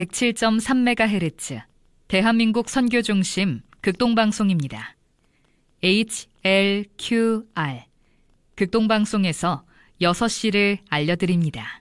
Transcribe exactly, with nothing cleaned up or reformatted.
백칠 점 삼 메가헤르츠 대한민국 선교중심 극동방송입니다. 에이치엘큐알 극동방송에서 여섯 시를 알려드립니다.